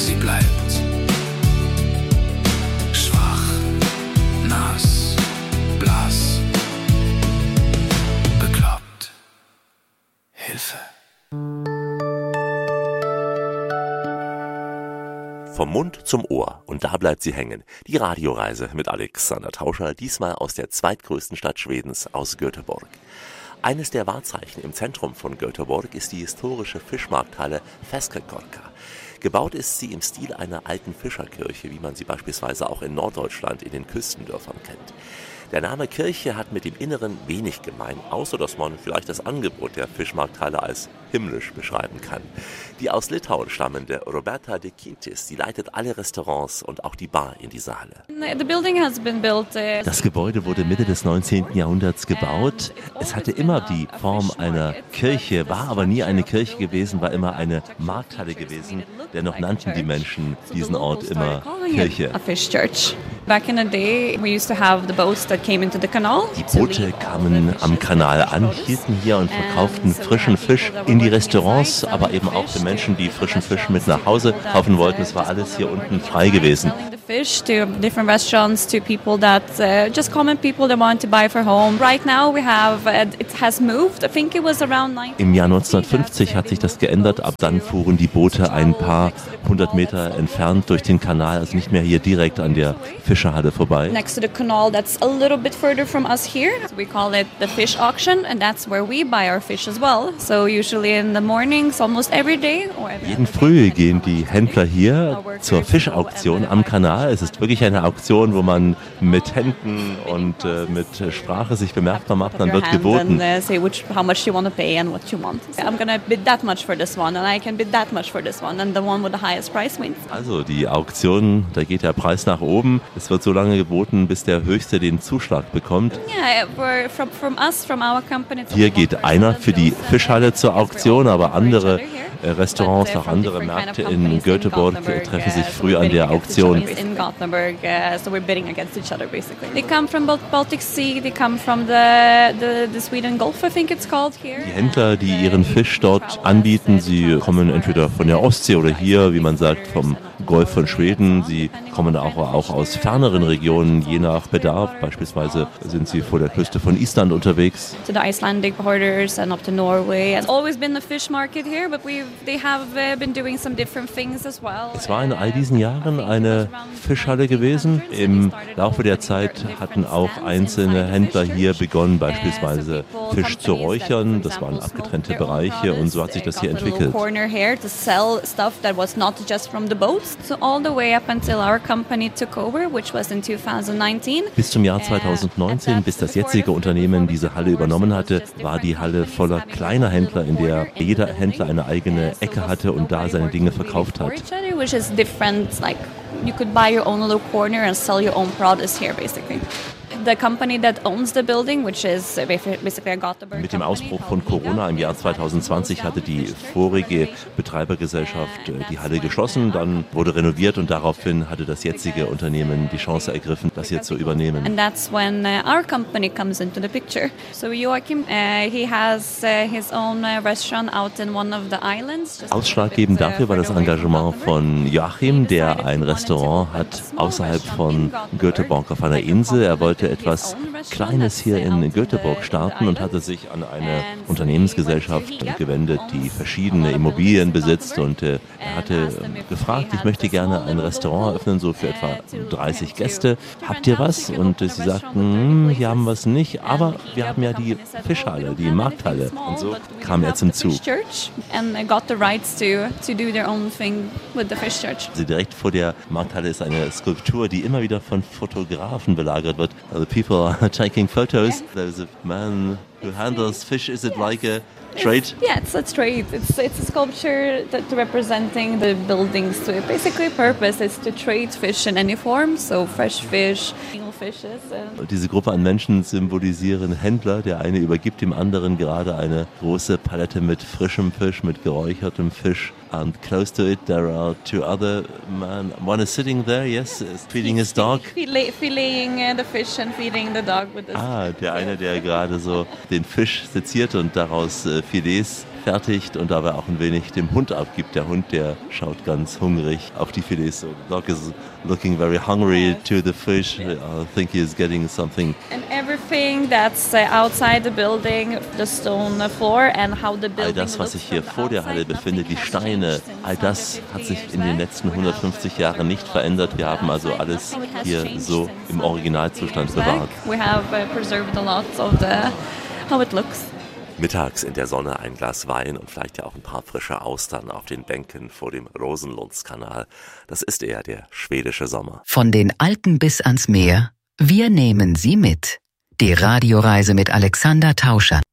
Sie bleibt schwach, nass, blass, bekloppt. Hilfe. Vom Mund zum Ohr, und da bleibt sie hängen. Die Radioreise mit Alexander Tauscher, diesmal aus der zweitgrößten Stadt Schwedens, aus Göteborg. Eines der Wahrzeichen im Zentrum von Göteborg ist die historische Fischmarkthalle Feskekörka. Gebaut ist sie im Stil einer alten Fischerkirche, wie man sie beispielsweise auch in Norddeutschland in den Küstendörfern kennt. Der Name Kirche hat mit dem Inneren wenig gemein, außer dass man vielleicht das Angebot der Fischmarkthalle als himmlisch beschreiben kann. Die aus Litauen stammende Roberta de Kintis, die leitet alle Restaurants und auch die Bar in dieser Halle. Das Gebäude wurde Mitte des 19. Jahrhunderts gebaut. Es hatte immer die Form einer Kirche, war aber nie eine Kirche gewesen, war immer eine Markthalle gewesen. Dennoch nannten die Menschen diesen Ort immer Kirche. Die Boote kamen am Kanal an, hielten hier und verkauften frischen Fisch in die Restaurants, aber eben auch für Menschen, die frischen Fisch mit nach Hause kaufen wollten. Es war alles hier unten frei gewesen. Fish to different restaurants, to people that just common people that want to buy for home. Right now we have it has moved. I think it was around 19. Im Jahr 1950 hat sich das geändert. Ab dann fuhren die Boote ein paar hundert Meter entfernt durch den Kanal, also nicht mehr hier direkt an der Fischerhalle vorbei. Next to the canal, that's a little bit further from us here. We call it the fish auction, and that's where we buy our fish as well. So usually in the mornings, almost every day. Jeden Früh gehen die Händler hier zur Fischauktion am Kanal. Es ist wirklich eine Auktion, wo man mit Händen und mit Sprache sich bemerkbar macht. Dann wird geboten. How much you want to pay and what you want. I'm gonna bid that much for this one, and I can bid that much for this one, and the one with the highest price wins. Also die Auktion, da geht der Preis nach oben. Es wird so lange geboten, bis der Höchste den Zuschlag bekommt. From our company. Hier geht einer für die Fischhalle zur Auktion, aber andere Restaurants, auch andere Märkte in Göteborg treffen sich früh an der Auktion. In Gothenburg, so we're bidding against each other basically. They come from both Baltic Sea, they come from the Sweden Gulf, I think it's called here. Die Händler, die ihren Fisch dort anbieten, sie kommen entweder von der Ostsee oder hier, wie man sagt, vom Golf von Schweden. Sie kommen auch aus ferneren Regionen, je nach Bedarf. Beispielsweise sind sie vor der Küste von Island unterwegs. To the Icelandic borders and up to Norway. It's always been a fish market here, but they have been doing some different things as well. Es war in all diesen Jahren eine Fischhalle gewesen. Im Laufe der Zeit hatten auch einzelne Händler hier begonnen, beispielsweise Fisch zu räuchern. Das waren abgetrennte Bereiche und so hat sich das hier entwickelt. So all the way up until our company took over, which was in 2019. Bis zum Jahr 2019, bis das jetzige Unternehmen diese Halle übernommen hatte, war die Halle voller kleiner Händler, in der jeder Händler eine eigene Ecke hatte und da seine Dinge verkauft hat. Which is different, like you could buy your own little corner and sell your own produce here, basically. The company that owns the building, which is basically a Gothenburg. Mit dem Ausbruch von Corona im Jahr 2020 hatte die vorige Betreibergesellschaft die Halle geschlossen, dann wurde renoviert und daraufhin hatte das jetzige Unternehmen die Chance ergriffen, das hier zu übernehmen. And that's when our company comes into the picture. So Joachim, he has his own restaurant out in one of the islands. Ausschlaggebend dafür war das Engagement von Joachim, der ein Restaurant hat außerhalb von Göteborg auf einer Insel. Er wollte etwas Kleines hier in Göteborg starten und hatte sich an eine Unternehmensgesellschaft gewendet, die verschiedene Immobilien besitzt und er hatte gefragt, ich möchte gerne ein Restaurant eröffnen, so für etwa 30 Gäste. Habt ihr was? Und sie sagten, hier haben wir es nicht, aber wir haben ja die Fischhalle, die Markthalle. Und so kam er zum Zug. Also direkt vor der Markthalle ist eine Skulptur, die immer wieder von Fotografen belagert wird. The people are taking photos. There's a man who handles fish. Is it like a trade? It's a trade. It's a sculpture that representing the buildings. So basically, purpose is to trade fish in any form. So fresh fish, illegal fishes. Und diese Gruppe an Menschen symbolisieren Händler. Der eine übergibt dem anderen gerade eine große Palette mit frischem Fisch, mit geräuchertem Fisch. And close to it there are two other men. One is sitting there, yes, feeding his dog. Filleting the fish and feeding the dog with this. Der eine, der gerade so den Fisch seziert und daraus Filets fertigt und dabei auch ein wenig dem Hund abgibt. Der Hund, der schaut ganz hungrig auf die Filets. So, the dog is looking very hungry to the fish. I think he is getting something. And everything that's outside the building, the stone floor and how the building All das, was sich hier vor der Halle befindet, die Steine, all das hat sich in den letzten 150 Jahren nicht verändert. Wir haben also alles hier so im Originalzustand bewahrt. We have preserved a lot of how it looks. Mittags in der Sonne ein Glas Wein und vielleicht ja auch ein paar frische Austern auf den Bänken vor dem Rosenlundskanal. Das ist eher der schwedische Sommer. Von den Alpen bis ans Meer, wir nehmen Sie mit. Die Radioreise mit Alexander Tauscher.